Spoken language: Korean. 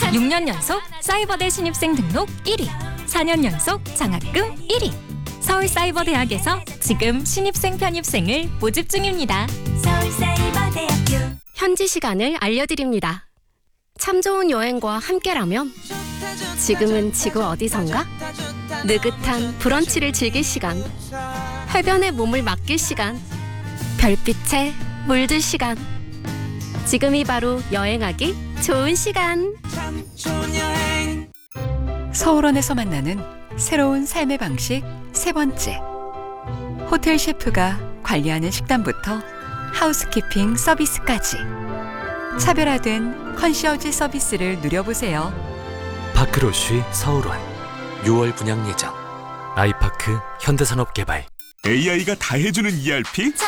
6년 연속 사이버대 신입생 등록 1위, 4년 연속 장학금 1위. 서울사이버대학에서 지금 신입생 편입생을 모집 중입니다. 서울사이버대학교. 현지 시간을 알려드립니다. 참 좋은 여행과 함께라면 지금은 지구 어디선가? 느긋한 브런치를 즐길 시간, 해변에 몸을 맡길 시간, 별빛에 물들 시간. 지금이 바로 여행하기 좋은 시간. 서울원에서 만나는 새로운 삶의 방식 세 번째. 호텔 셰프가 관리하는 식단부터 하우스키핑 서비스까지 차별화된 컨시어지 서비스를 누려보세요. 파크로쉬 서울원 6월 분양 예정. 아이파크 현대산업개발. AI가 다 해주는 ERP?